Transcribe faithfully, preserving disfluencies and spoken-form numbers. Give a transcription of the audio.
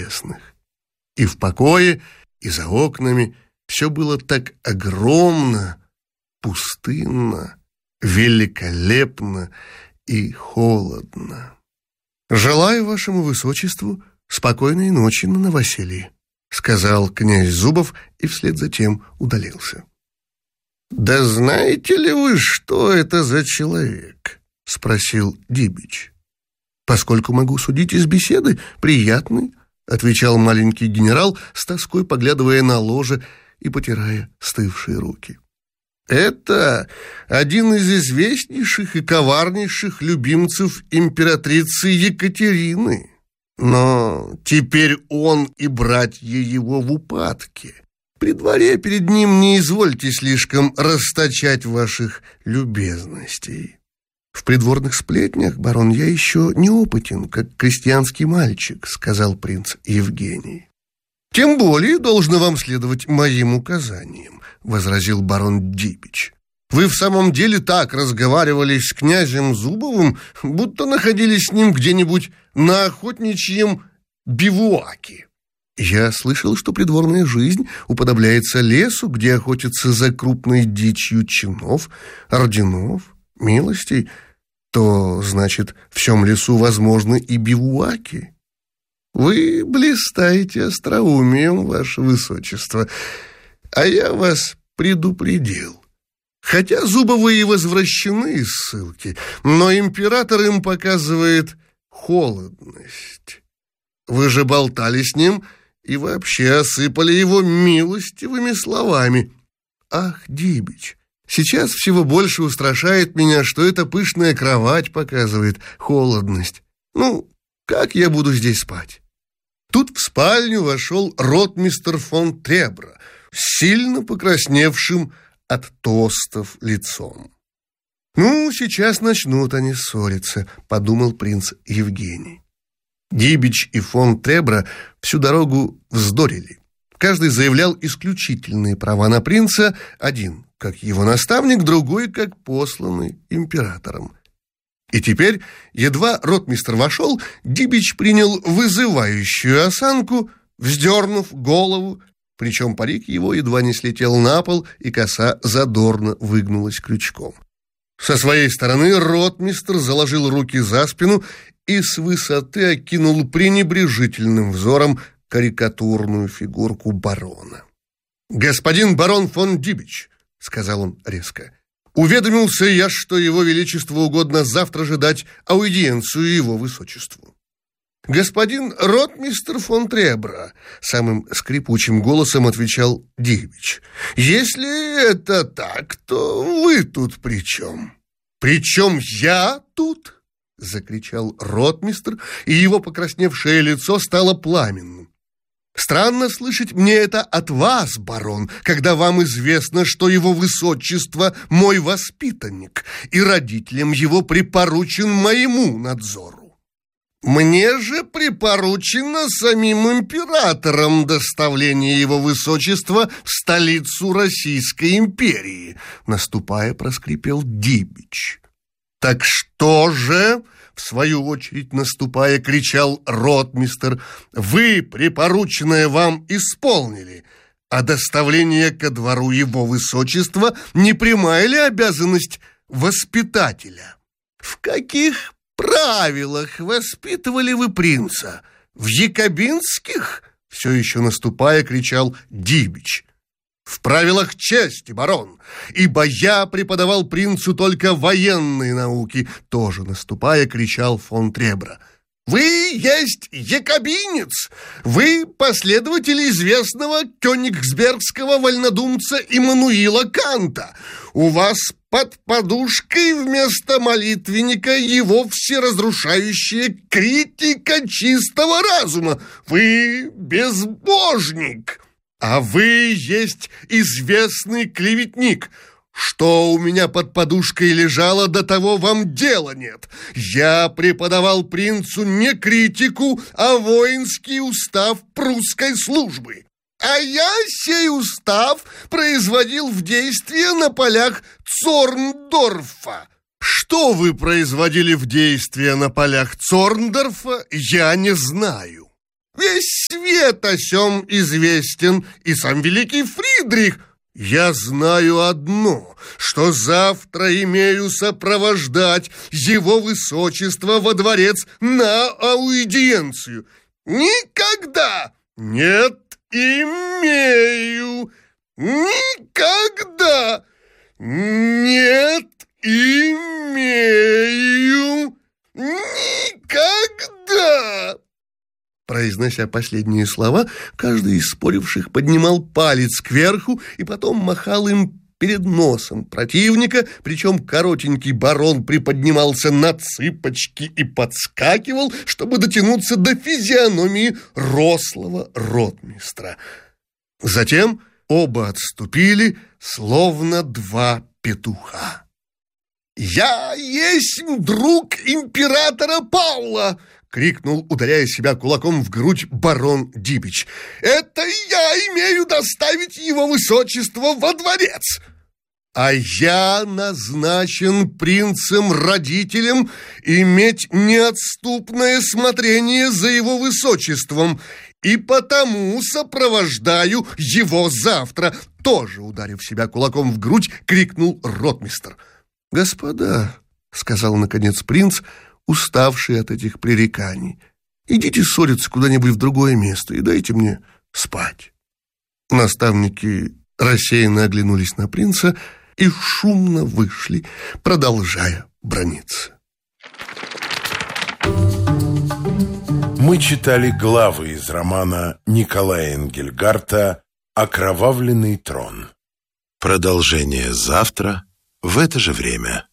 небесных. И в покое, и за окнами все было так огромно, пустынно, великолепно и холодно. «Желаю вашему высочеству спокойной ночи на новоселье», сказал князь Зубов и вслед за тем удалился. «Да знаете ли вы, что это за человек?» спросил Дибич. «Поскольку могу судить из беседы, приятный», отвечал маленький генерал, с тоской поглядывая на ложе и потирая стывшие руки. «Это один из известнейших и коварнейших любимцев императрицы Екатерины. Но теперь он и братья его в упадке. При дворе перед ним не извольте слишком расточать ваших любезностей. В придворных сплетнях, барон, я еще неопытен, как крестьянский мальчик», сказал принц Евгений. «Тем более должно вам следовать моим указаниям», возразил барон Дибич. «Вы в самом деле так разговаривали с князем Зубовым, будто находились с ним где-нибудь на охотничьем бивуаке». «Я слышал, что придворная жизнь уподобляется лесу, где охотятся за крупной дичью чинов, орденов, милостей. То, значит, в всем лесу возможны и бивуаки. Вы блистаете остроумием, ваше высочество, а я вас предупредил. Хотя Зубовы и возвращены из ссылки, но император им показывает холодность. Вы же болтали с ним и вообще осыпали его милостивыми словами. Ах, Дибич, сейчас всего больше устрашает меня, что эта пышная кровать показывает холодность. Ну, как я буду здесь спать?» Тут в спальню вошел ротмистр фон Требра, сильно покрасневшим от тостов лицом. «Ну, сейчас начнут они ссориться», — подумал принц Евгений. Дибич и фон Требра всю дорогу вздорили. Каждый заявлял исключительные права на принца, один как его наставник, другой как посланный императором. И теперь, едва ротмистр вошел, Дибич принял вызывающую осанку, вздернув голову, причем парик его едва не слетел на пол, и коса задорно выгнулась крючком. Со своей стороны ротмистр заложил руки за спину и с высоты окинул пренебрежительным взором карикатурную фигурку барона. «Господин барон фон Дибич», — сказал он резко, — «уведомился я, что его величеству угодно завтра же дать аудиенцию его высочеству». «Господин ротмистр фон Требра», — самым скрипучим голосом отвечал Дибич, — «если это так, то вы тут при чем?» «При чем я тут?» — закричал ротмистр, и его покрасневшее лицо стало пламенным. «Странно слышать мне это от вас, барон, когда вам известно, что его высочество мой воспитанник, и родителям его припоручен моему надзору. Мне же припоручено самим императором доставление его высочества в столицу Российской империи», наступая, проскрипел Дибич. «Так что же?» — в свою очередь наступая, кричал ротмистр. «Вы припорученное вам исполнили, а доставление ко двору его высочества не прямая ли обязанность воспитателя? В каких правилах воспитывали вы принца? В якобинских?» — все еще наступая, кричал Дибич. «В правилах чести, барон, ибо я преподавал принцу только военные науки», тоже наступая, кричал фон Требра. «Вы есть якобинец! Вы последователь известного кёнигсбергского вольнодумца Иммануила Канта! У вас под подушкой вместо молитвенника его всеразрушающая критика чистого разума! Вы безбожник! А вы есть известный клеветник! Что у меня под подушкой лежало, до того вам дела нет. Я преподавал принцу не критику, а воинский устав прусской службы. А я сей устав производил в действие на полях Цорндорфа. Что вы производили в действие на полях Цорндорфа, я не знаю. Весь свет о сём известен, и сам великий Фридрих. Я знаю одно, что завтра имею сопровождать его высочество во дворец на аудиенцию. Никогда! Нет, имею! Никогда! Нет, имею! Никогда! Произнося последние слова, каждый из споривших поднимал палец кверху и потом махал им перед носом противника, причем коротенький барон приподнимался на цыпочки и подскакивал, чтобы дотянуться до физиономии рослого ротмистра. Затем оба отступили, словно два петуха. «Я есть друг императора Павла!» — крикнул, ударяя себя кулаком в грудь, барон Дибич. «Это я имею доставить его высочество во дворец! А я назначен принцем-родителем иметь неотступное смотрение за его высочеством, и потому сопровождаю его завтра!» Тоже ударив себя кулаком в грудь, крикнул ротмистр. «Господа», — сказал наконец принц, уставший от этих пререканий, «идите ссориться куда-нибудь в другое место и дайте мне спать». Наставники рассеянно оглянулись на принца и шумно вышли, продолжая браниться. Мы читали главы из романа Николая Энгельгарта «Окровавленный трон». Продолжение завтра в это же время.